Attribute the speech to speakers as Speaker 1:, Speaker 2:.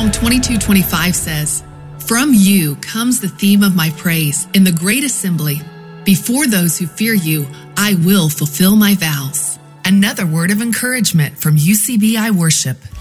Speaker 1: Psalm 22:25 says, "From you comes the theme of my praise in the great assembly. Before those who fear you, I will fulfill my vows." Another word of encouragement from UCBI Worship.